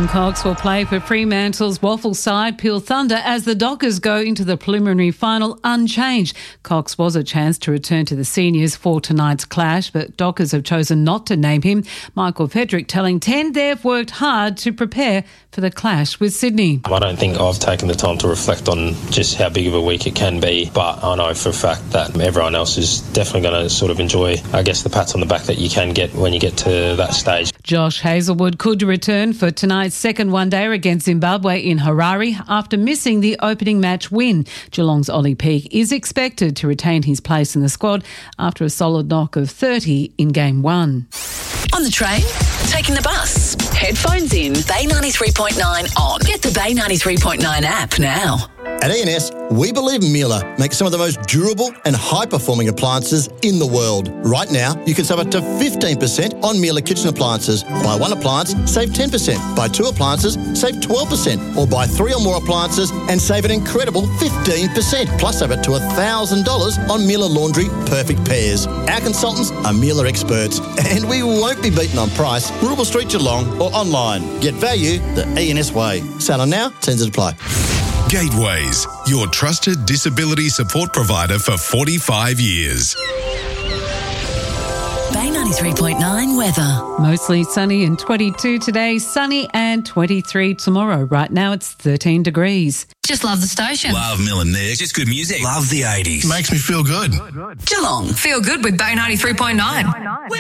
Ben Cox will play for Fremantle's Waffle side Peel Thunder as the Dockers go into the preliminary final unchanged. Cox was a chance to return to the seniors for tonight's clash, but Dockers have chosen not to name him. Michael Fedrick telling 10 they've worked hard to prepare for the clash with Sydney. I don't think I've taken the time to reflect on just how big of a week it can be, but I know for a fact that everyone else is definitely going to sort of enjoy, I guess, the pats on the back that you can get when you get to that stage. Josh Hazelwood could return for tonight's second one-dayer against Zimbabwe in Harare after missing the opening match win. Geelong's Ollie Peake is expected to retain his place in the squad after a solid knock of 30 in Game 1. On the train, taking the bus, headphones in, Bay 93.9 on. Get the Bay 93.9 app now. At E&S, we believe Miele makes some of the most durable and high-performing appliances in the world. Right now, you can save up to 15% on Miele kitchen appliances. Buy one appliance, save 10%. Buy two appliances, save 12%. Or buy three or more appliances and save an incredible 15%. Plus, save up to $1,000 on Miele Laundry Perfect Pairs. Our consultants are Miele experts, and we won't be beaten on price. Rubble Street, Geelong, or online. Get value the E&S way. Sale on now, terms apply. Gateways, your trusted disability support provider for 45 years. Bay 93.9 weather. Mostly sunny and 22 today, sunny and 23 tomorrow. Right now it's 13 degrees. Just love the station. Love Mill & Nick. Just good music. Love the 80s. Makes me feel good. Geelong, feel good with Bay 93.9.